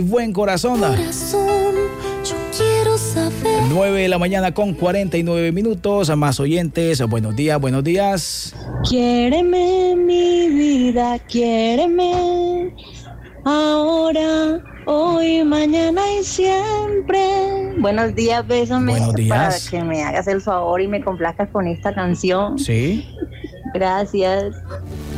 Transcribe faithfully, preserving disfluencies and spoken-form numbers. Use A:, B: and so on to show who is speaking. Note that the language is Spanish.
A: Buen corazón.
B: Corazón, yo quiero saber.
A: nueve de la mañana con cuarenta y nueve minutos. A más oyentes, buenos días, buenos días.
C: Quiéreme, mi vida, quiéreme. Ahora, hoy, mañana y siempre. Buenos días, bésame.
A: Buenos días.
C: Para que me hagas el favor y me complazcas con esta canción.
A: Sí.
C: Gracias.